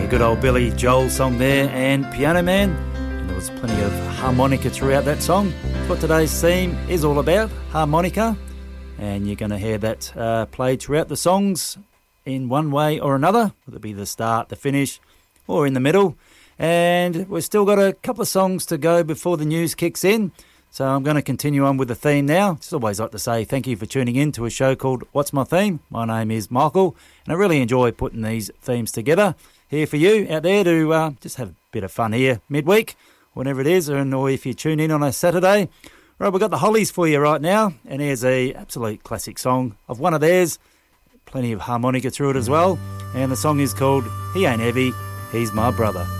The good old Billy Joel song there, and Piano Man. And there was plenty of harmonica throughout that song. That's what today's theme is all about, harmonica. And you're going to hear that played throughout the songs in one way or another, whether it be the start, the finish, or in the middle. And we've still got a couple of songs to go before the news kicks in. So I'm going to continue on with the theme now. Just always like to say thank you for tuning in to a show called What's My Theme? My name is Michael, and I really enjoy putting these themes together here for you out there to just have a bit of fun here midweek, whenever it is, or if you tune in on a Saturday. Right, we've got the Hollies for you right now, and here's a absolute classic song of one of theirs. Plenty of harmonica through it as well, and the song is called He Ain't Heavy, He's My Brother.